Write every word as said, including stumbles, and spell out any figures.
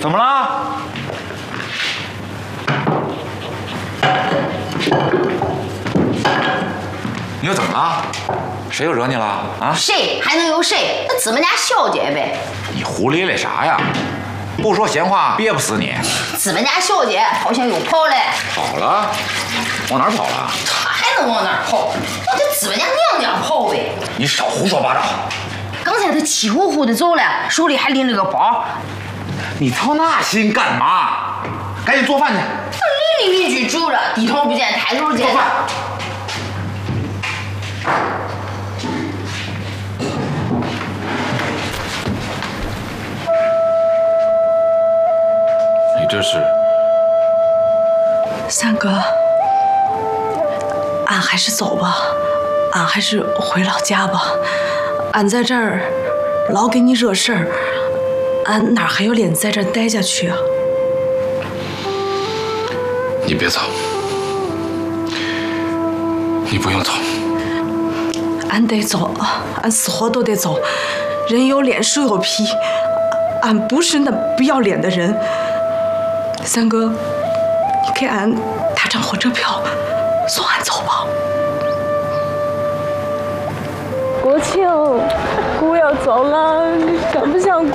怎么了？你又怎么了？谁又惹你了啊？ 谁还能有谁？那咱们家小姐呗。 你胡咧咧啥呀？不说闲话，憋不死你。 咱们家小姐好像又跑了。 跑了？往哪儿跑了？ 她还能往哪儿跑？往这咱们家娘家跑呗。 你少胡说八道！ 刚才她气呼呼的走了，手里还拎着个包。 你操那心干嘛？赶紧做饭去。 那邻里邻居住着，低头不见抬头见。 做饭。 你这是？ 三哥，俺还是走吧，俺还是回老家吧。俺在这儿老给你惹事儿，俺哪还有脸在这儿待下去啊？ 你别走，你不用走。 俺得走，俺死活都得走。人有脸，树有皮，俺不是那不要脸的人。三哥，你给俺打张火车票，送俺走吧。 国庆，姑要走了，你想不想